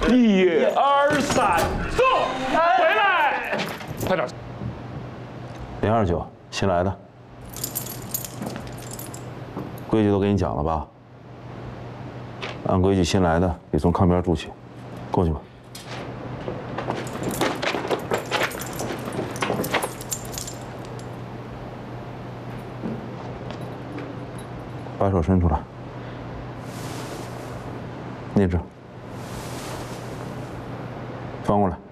1、2、3，走，回来，快点。 029，新来的，规矩都给你讲了吧？按规矩，新来的得从炕边住起，过去吧。把手伸出来，捏着，翻过来。